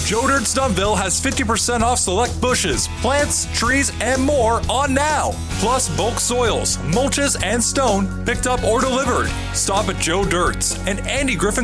Joe Dirt's Dunville has 50% off select bushes, plants, trees, and more on now. Plus bulk soils, mulches, and stone picked up or delivered. Stop at Joe Dirt's and Andy Griffin